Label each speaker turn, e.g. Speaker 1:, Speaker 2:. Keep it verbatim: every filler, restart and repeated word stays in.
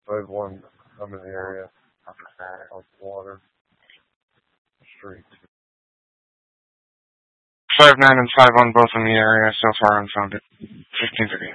Speaker 1: five one, I'm in the area. Out water. Street.
Speaker 2: five nine and five one both in the area, so far unfounded. fifteen fifty.